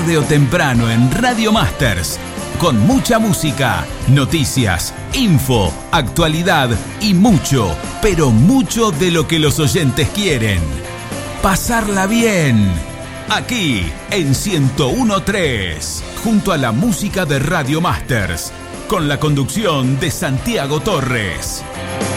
tarde o temprano en Radio Masters, con mucha música, noticias, info, actualidad y mucho, pero mucho de lo que los oyentes quieren. Pasarla bien, aquí en 101.3, junto a la música de Radio Masters, con la conducción de Santiago Torres.